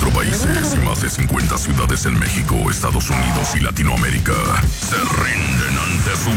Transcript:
24 países y más de 50 ciudades en México, Estados Unidos y Latinoamérica se rinden ante su